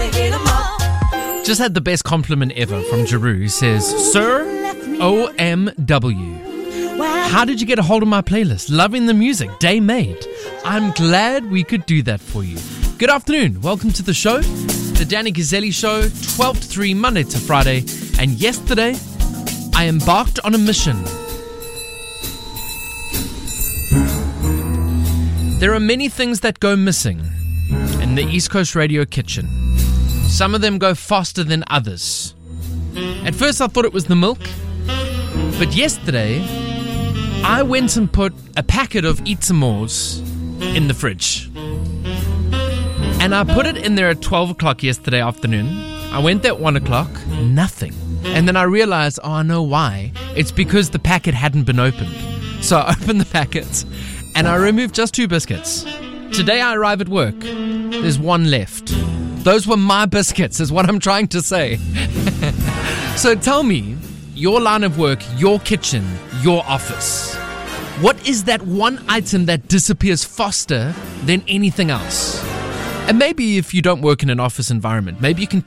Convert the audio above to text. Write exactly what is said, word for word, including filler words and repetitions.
Just had the best compliment ever from Jeru, who says, Sir O M W, how did you get a hold of my playlist? Loving the music, day made. I'm glad we could do that for you. Good afternoon, welcome to the show, the Danny Gazzelli Show, twelve to three, Monday to Friday. And yesterday, I embarked on a mission. There are many things that go missing in the East Coast Radio kitchen. Some of them go faster than others. At first I thought it was the milk, but yesterday I went and put a packet of Eatsamores in the fridge. And I put it in there at twelve o'clock yesterday afternoon. I went there at one o'clock, nothing. And then I realized, oh, I know why. It's because the packet hadn't been opened. So I opened the packet and I removed just two biscuits. Today I arrive at work. There's one left. Those were my biscuits, is what I'm trying to say. So tell me, your line of work, your kitchen, your office, what is that one item that disappears faster than anything else? And maybe if you don't work in an office environment, maybe you can